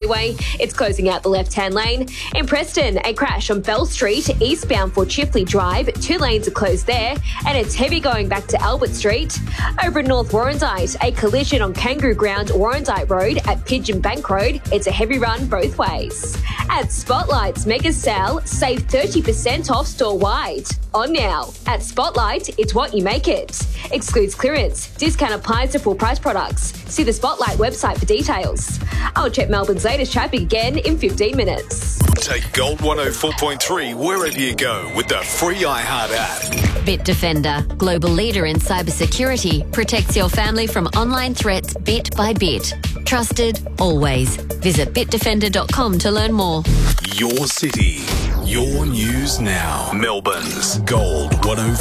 Freeway. It's closing out the left-hand lane. In Preston, a crash on Bell Street, eastbound for Chifley Drive. 2 lanes are closed there, and it's heavy going back to Albert Street. Over at North Warrandyte, a collision on Kangaroo Ground, Warrandyte Road at Pigeon Bank Road. It's a heavy run both ways. At Spotlight's Mega Sale, save 30% off store-wide. On now. At Spotlight, it's what you make it. Excludes clearance. Discount applies to full price products. See the Spotlight website for details. I'll check Melbourne's latest traffic again in 15 minutes. Take Gold 104.3 wherever you go with the free iHeart app. Bitdefender, global leader in cybersecurity, protects your family from online threats bit by bit. Trusted, always. Visit bitdefender.com to learn more. Your city, your news now. Melbourne's Gold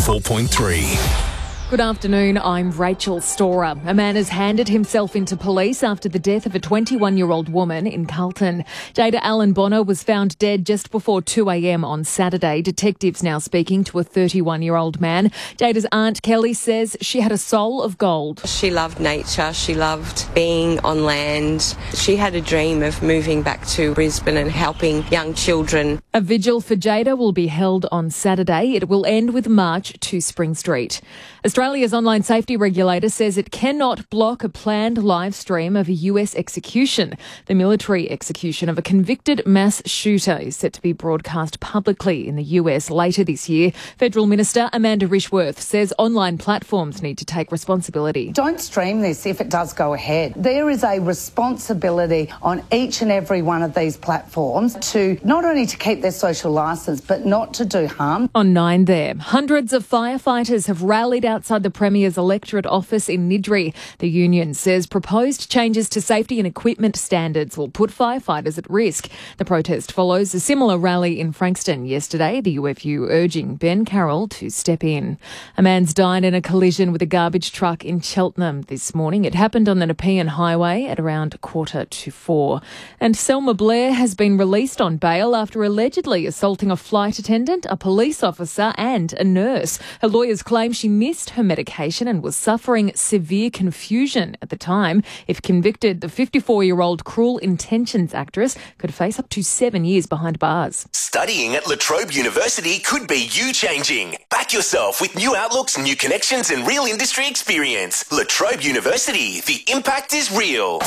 104.3. Good afternoon, I'm Rachel Storer. A man has handed himself into police after the death of a 21-year-old woman in Carlton. Jada Allen Bonner was found dead just before 2 a.m. on Saturday. Detectives now speaking to a 31-year-old man. Jada's aunt Kelly says she had a soul of gold. She loved nature, she loved being on land. She had a dream of moving back to Brisbane and helping young children. A vigil for Jada will be held on Saturday. It will end with March to Spring Street. Australia's online safety regulator says it cannot block a planned live stream of a US execution. The military execution of a convicted mass shooter is set to be broadcast publicly in the US later this year. Federal Minister Amanda Rishworth says online platforms need to take responsibility. Don't stream this if it does go ahead. There is a responsibility on each and every one of these platforms to not only to keep their social licence but not to do harm. On 9 there, hundreds of firefighters have rallied outside the Premier's electorate office in Niddrie. The union says proposed changes to safety and equipment standards will put firefighters at risk. The protest follows a similar rally in Frankston yesterday, the UFU urging Ben Carroll to step in. A man's died in a collision with a garbage truck in Cheltenham this morning. It happened on the Nepean Highway at around 3:45. And Selma Blair has been released on bail after allegedly assaulting a flight attendant, a police officer and a nurse. Her lawyers claim she missed her medication and was suffering severe confusion at the time. If convicted, the 54-year-old Cruel Intentions actress could face up to 7 years behind bars. Studying at La Trobe University could be you-changing. Back yourself with new outlooks, new connections and real industry experience. La Trobe University, the impact is real.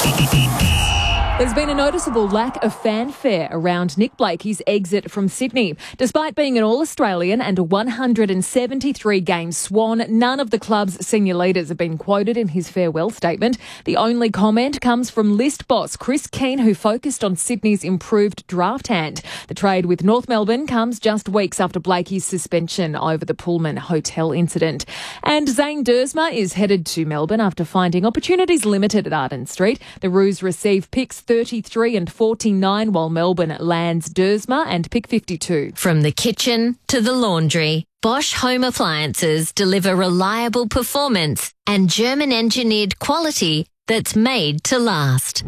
There's been a noticeable lack of fanfare around Nick Blakey's exit from Sydney. Despite being an All-Australian and a 173-game Swan, none of the club's senior leaders have been quoted in his farewell statement. The only comment comes from list boss Chris Keane, who focused on Sydney's improved draft hand. The trade with North Melbourne comes just weeks after Blakey's suspension over the Pullman Hotel incident. And Zane Dersma is headed to Melbourne after finding opportunities limited at Arden Street. The Roos receive picks 33 and 49, while Melbourne lands Dersma and pick 52. From the kitchen to the laundry, Bosch Home Appliances deliver reliable performance and German-engineered quality that's made to last.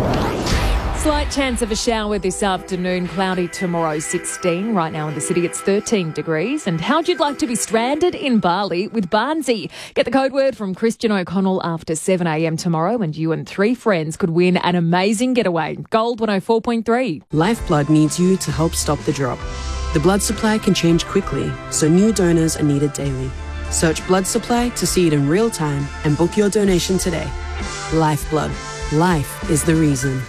Slight chance of a shower this afternoon, cloudy tomorrow, 16. Right now in the city, it's 13 degrees. And how'd you like to be stranded in Bali with Barnsey? Get the code word from Christian O'Connell after 7 a.m. tomorrow, and you and 3 friends could win an amazing getaway. Gold 104.3. Lifeblood needs you to help stop the drop. The blood supply can change quickly, so new donors are needed daily. Search blood supply to see it in real time and book your donation today. Lifeblood. Life is the reason.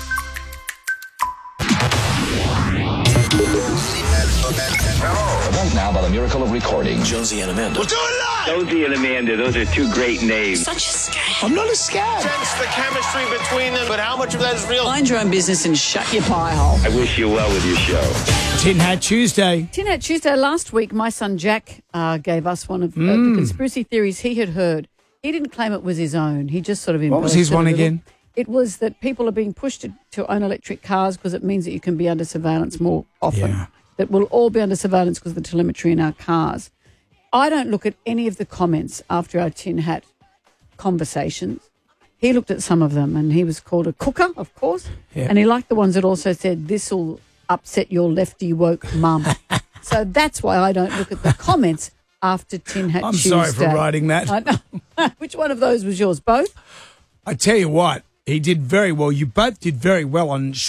Right now, by the miracle of recording, Josie and Amanda. We'll do it live! Josie and Amanda, those are 2 great names. Such a scam. I'm not a scam. Sense the chemistry between them, but how much of that is real? Mind your own business and shut your pie hole. I wish you well with your show. Tin Hat Tuesday. Tin Hat Tuesday. Last week, my son Jack gave us one of the conspiracy theories he had heard. He didn't claim it was his own. He just sort of What was his one again? It was that people are being pushed to own electric cars because it means that you can be under surveillance more often. Yeah. That we'll all be under surveillance because of the telemetry in our cars. I don't look at any of the comments after our Tin Hat conversations. He looked at some of them and he was called a cooker, of course. Yeah. And he liked the ones that also said, this'll upset your lefty woke mum. So that's why I don't look at the comments after Tin Hat Tuesday. I'm sorry for writing that. I know. Which one of those was yours? Both? I tell you what, he did very well. You both did very well on